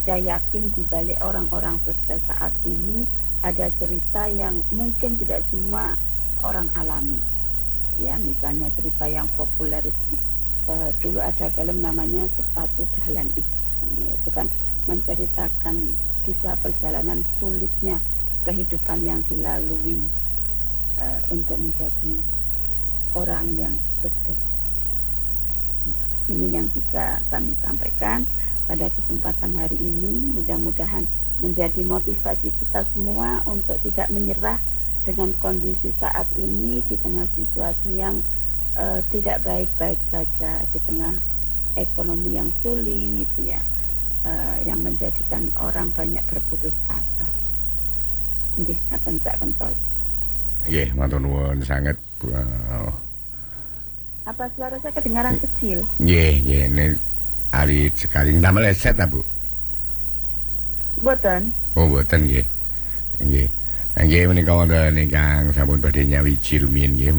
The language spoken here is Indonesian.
Saya yakin di balik orang-orang sukses saat ini ada cerita yang mungkin tidak semua orang alami. Ya, misalnya cerita yang populer itu dulu ada film namanya Sepatu Dahlan Islam. Ya, itu kan menceritakan kisah perjalanan sulitnya kehidupan yang dilalui untuk menjadi orang yang sukses. Ini yang bisa kami sampaikan pada kesempatan hari ini. Mudah-mudahan menjadi motivasi kita semua untuk tidak menyerah dengan kondisi saat ini di tengah situasi yang tidak baik-baik saja, di tengah ekonomi yang sulit, ya, yang menjadikan orang banyak berputus asa. Nggih, ngaten Cak Pentol. Nggih, matur nuwun sanget. Apa suara saya kedengaran kecil? Nggih, ini alit sekali. Ndak meleset ta, Bu? Mboten. Oh, mboten nggih. Nggih. Nggih menika wonten ingkang sampun badhe nyawiji rumiyin nggih